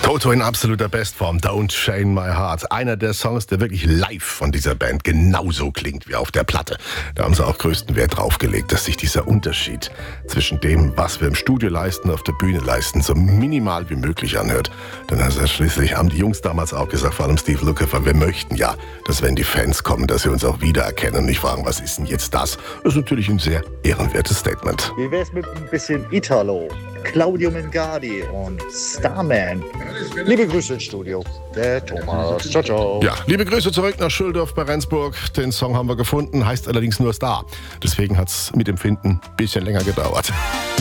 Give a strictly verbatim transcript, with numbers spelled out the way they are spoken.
Toto in absoluter Bestform, Don't Chain My Heart. Einer der Songs, der wirklich live von dieser Band genauso klingt wie auf der Platte. Da haben sie auch größten Wert drauf gelegt, dass sich dieser Unterschied zwischen dem, was wir im Studio leisten, auf der Bühne leisten, so minimal wie möglich anhört. Denn also schließlich haben die Jungs damals auch gesagt, vor allem Steve Lukather, wir möchten ja, dass wenn die Fans kommen, dass sie uns auch wiedererkennen und nicht fragen, was ist denn jetzt das? Das ist natürlich ein sehr ehrenwertes Statement. Wie wär's mit ein bisschen Italo? Claudio Mengardi und Starman. Liebe Grüße ins Studio. Der Thomas. Ciao, ciao. Ja, liebe Grüße zurück nach Schüldorf bei Rendsburg. Den Song haben wir gefunden, heißt allerdings nur Star. Deswegen hat's mit dem Finden ein bisschen länger gedauert.